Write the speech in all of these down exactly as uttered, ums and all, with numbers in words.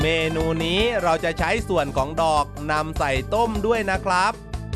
เมนูนี้เราจะใช้ส่วนของดอกนำใส่ต้มด้วยนะครับ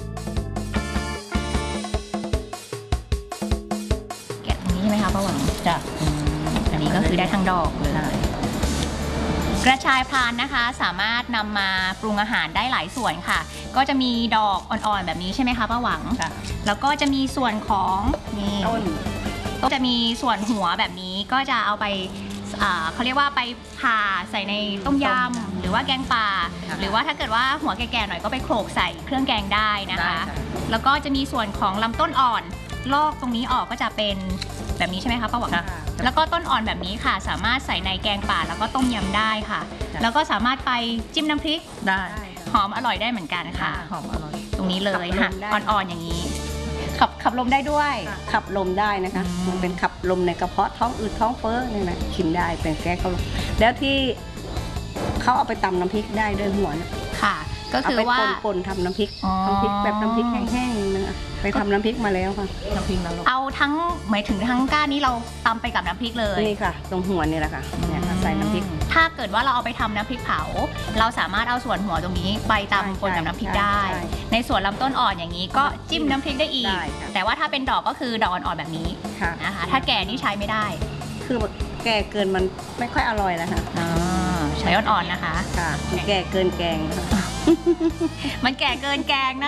แกะตรงนี้ใช่ไหมคะป้าหวังจ้ะอันนี้ก็คือได้ทั้งดอกเลยกระชายพรานนะคะสามารถนำมาปรุงอาหารได้หลายส่วนค่ะก็จะมีดอกอ่อนๆแบบนี้ใช่ไหมคะป้าหวังแล้วก็จะมีส่วนของนี่ต้นก็จะมีส่วนหัวแบบนี้ก็จะเอาไปเขาเรียกว่าไปผ่าใส่ในต้มยำหรือว่าแกงป่าหรือว่าถ้าเกิดว่าหัวแก่ๆหน่อยก็ไปโขลกใส่เครื่องแกงได้นะคะแล้วก็จะมีส่วนของลำต้นอ่อนลอกตรงนี้ออกก็จะเป็นแบบนี้ใช่ไหมคะป้าหวังแล้วก็ต้นอ่อนแบบนี้ค่ะสามารถใส่ในแกงป่าแล้วก็ต้มยำได้ค่ะแล้วก็สามารถไปจิ้มน้ำพริกได้หอมอร่อยได้เหมือนกันค่ะหอมอร่อยตรงนี้เลยค่ะอ่อนๆอย่างนี้ขับขับลมได้ด้วยขับลมได้นะคะมันเป็นขับลมในกระเพาะท้องอืดท้องเฟ้อเนี่ยนะกินได้เป็นแก้เขาแล้วที่เขาเอาไปตำน้ำพริกได้ด้วยหัวเนี่ยค่ะก็คือว่าปนๆทำน้ำพริกน้ำพริกแบบน้ำพริกแห้งๆนะไปทำน้ำพริกมาแล้วค่ะน้ำพริกนรกเอาทั้งหมายถึงทั้งก้านนี้เราตำไปกับน้ำพริกเลยนี่ค่ะตรงหัวนี่แหละค่ะเนี่ยใส่น้ำพริกถ้าเกิดว่าเราเอาไปทำน้ำพริกเผาเราสามารถเอาส่วนหัวตรงนี้ไปตำปนกับน้ำพริกได้ในส่วนลำต้นอ่อนอย่างนี้ก็จิ้มน้ำพริกได้อีกแต่ว่าถ้าเป็นดอกก็คือดอกอ่อนๆแบบนี้นะคะถ้าแก่นี่ใช้ไม่ได้คือแก่เกินมันไม่ค่อยอร่อยแล้วค่ะใช้อ่อนๆนะคะค่ะแก่เกินแกงมันแก่เกินแกงนะ